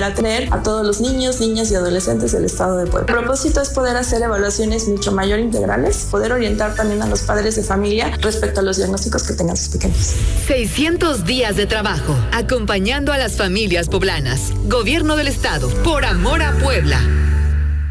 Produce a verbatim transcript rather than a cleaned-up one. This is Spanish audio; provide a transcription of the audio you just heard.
poder atender a todos los niños, niñas y adolescentes del estado de Puebla. El propósito es poder hacer evaluaciones mucho mayor integrales, poder orientar también a los padres de familia respecto a los diagnósticos que tengan sus pequeños. seiscientos días de trabajo, acompañando a las familias poblanas. Gobierno del Estado, por amor a Puebla.